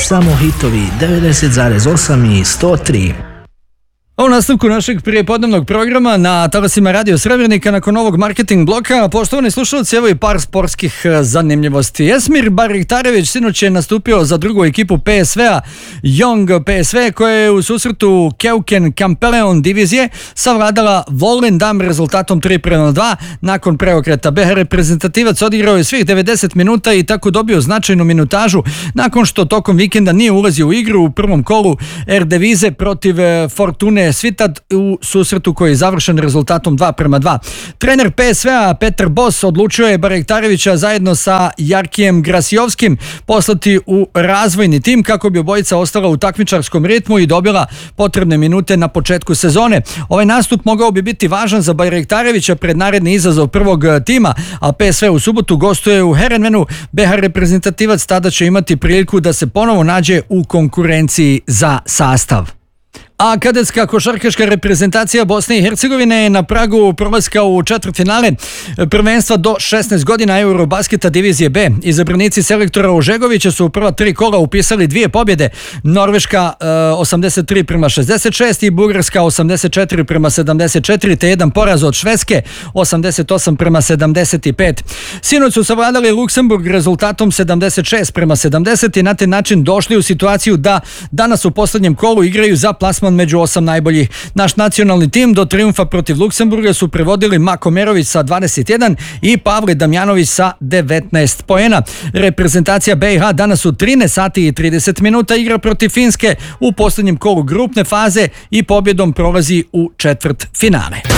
Samo hitovi 90,8 i 103. A u nastavku našeg prijepodnevnog programa na talasima Radio Srebrnika nakon ovog marketing bloka, poštovani slušalci, evo i par sportskih zanimljivosti. Esmir Bariktarević sinoć je nastupio za drugu ekipu PSV-a, Young PSV, koja je u susretu Keuken Kampeleon divizije savladala Volendam rezultatom 3:2. Nakon preokreta BH reprezentativac odigrao je svih 90 minuta i tako dobio značajnu minutažu nakon što tokom vikenda nije ulazio u igru u prvom kolu Eredivisie protiv Fortune Svitad u susretu koji je završen rezultatom 2:2. Trener PSV-a Petar Bos odlučio je Bariktarevića zajedno sa Jarkijem Grasijovskim poslati u razvojni tim kako bi obojica ostala u takmičarskom ritmu i dobila potrebne minute na početku sezone. Ovaj nastup mogao bi biti važan za Bariktarevića pred naredni izazov prvog tima, a PSV u subotu gostuje u Heerenveenu. BH reprezentativac tada će imati priliku da se ponovo nađe u konkurenciji za sastav. A kadetska košarkaška reprezentacija Bosne i Hercegovine je na pragu prolaska u četvrtfinale prvenstva do 16 godina Eurobasketa divizije B. Izabranici selektora Ožegovića su u prva 3 kola upisali 2 pobjede. Norveška 83:66 i Bugarska 84:74, te jedan poraz od Švedske 88:75. Sinoć su savladali Luksemburg rezultatom 76:70 i na taj način došli u situaciju da danas u posljednjem kolu igraju za plasman među 8 najboljih. Naš nacionalni tim do trijumfa protiv Luksemburga su prevodili Mako Merović sa 21 i Pavle Damjanović sa 19 poena. Reprezentacija BiH danas u 13:30 igra protiv Finske u posljednjem kolu grupne faze i pobjedom prolazi u četvrtfinale.